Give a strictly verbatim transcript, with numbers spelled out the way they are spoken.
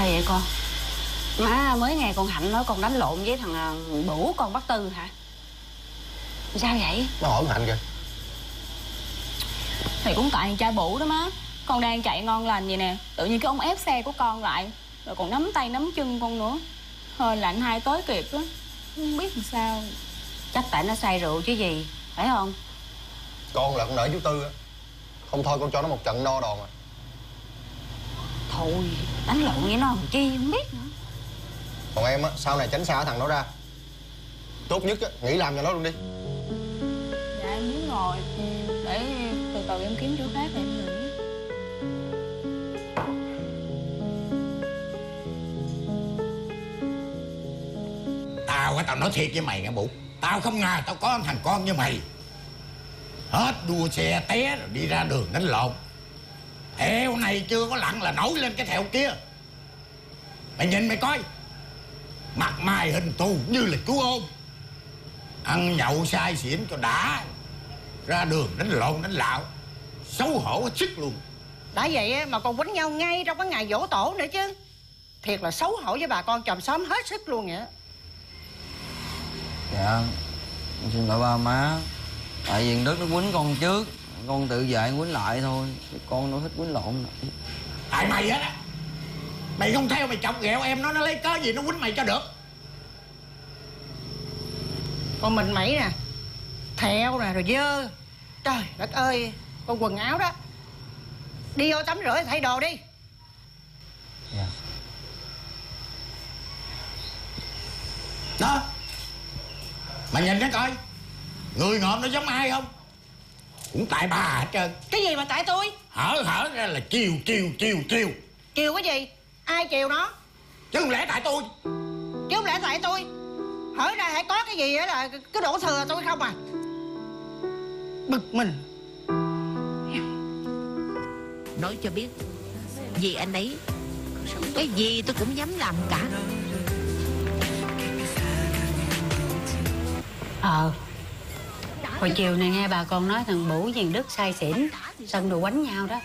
Sao vậy con? Má mới nghe con Hạnh nói con đánh lộn với thằng Bửu con Bác Tư hả? Sao vậy? Nó hỏi Hạnh kìa. Thì cũng tại thằng trai Bửu đó má. Con đang chạy ngon lành vậy nè, tự nhiên cái ông ép xe của con lại, rồi còn nắm tay nắm chân con nữa. Hơi lạnh hai tới kịp á. Không biết làm sao. Chắc tại nó say rượu chứ gì, phải không? Con là con nợ chú Tư á. Không thôi con cho nó một trận no đòn à. Thôi, đánh lộn với nó làm chi không biết nữa. Còn em á, sau này tránh xa thằng đó ra. Tốt nhất á, nghỉ làm cho nó luôn đi. Dạ em biết rồi. Để từ từ em kiếm chỗ khác để em nghỉ. Tao á, tao nói thiệt với mày nghe Bụ. Tao không ngờ tao có thằng con như mày. Hết đua xe té rồi đi ra đường đánh lộn. Thẹo này chưa có lặn là nổi lên cái thẹo kia. Mày nhìn mày coi. Mặt mày hình thù như là chú ôn. Ăn nhậu say xỉn cho đã. Ra đường đánh lộn đánh lạo. Xấu hổ hết sức luôn. Đã vậy mà còn quýnh nhau ngay trong cái ngày giỗ tổ nữa chứ. Thiệt là xấu hổ với bà con chòm xóm hết sức luôn vậy. Dạ, con xin lỗi ba má. Tại vì Đức nó quýnh con trước, con tự vệ quýnh lại thôi. Chứ con đâu thích quýnh lộn. Tại mày á. Mày không theo mày chọc ghẹo em nó, nó lấy cớ gì nó quýnh mày cho được. Con mình mẩy nè, thẹo nè, rồi dơ. Trời đất ơi, con quần áo đó. Đi vô tắm rửa thay đồ đi. Dạ. Đó. Mày nhìn nó coi. Người ngợm nó giống ai không? Cũng tại bà hết trơn. Cái gì mà tại tôi? Hở hở ra là chiều chiều chiều chiều. Chiều cái gì? Ai chiều nó? Chứ không lẽ tại tôi? Chứ không lẽ tại tôi? Hở ra hãy có cái gì đó là cứ đổ thừa tôi không à? Bực mình. Nói cho biết, vì anh ấy cái gì tôi cũng dám làm cả. Ờ Hồi chiều này nghe bà con nói thằng Bửu với thằng Đức say xỉn, xong rồi quánh nhau đó.